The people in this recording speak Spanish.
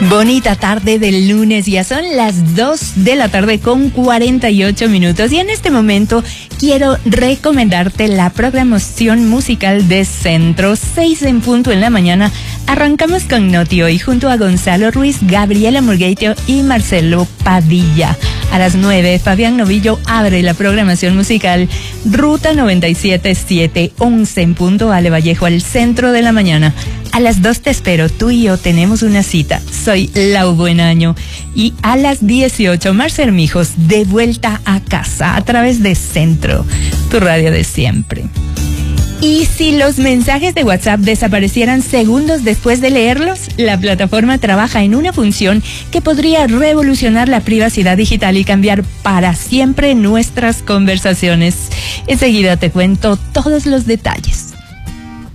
Bonita tarde del lunes, ya son las 2 de la tarde con 48 minutos y en este momento quiero recomendarte la programación musical de Centro. 6 en punto en la mañana. Arrancamos con Noti Hoy junto a Gonzalo Ruiz, Gabriela Murgueitio y Marcelo Padilla. A las 9, Fabián Novillo abre la programación musical Ruta 97.7, 11 en punto, Ale Vallejo al centro de la mañana. A las 2 te espero, tú y yo tenemos una cita. Soy Lau Buenaño. Y a las 18, Marcel Mijos, de vuelta a casa a través de Centro, tu radio de siempre. Y si los mensajes de WhatsApp desaparecieran segundos después de leerlos, la plataforma trabaja en una función que podría revolucionar la privacidad digital y cambiar para siempre nuestras conversaciones. Enseguida te cuento todos los detalles.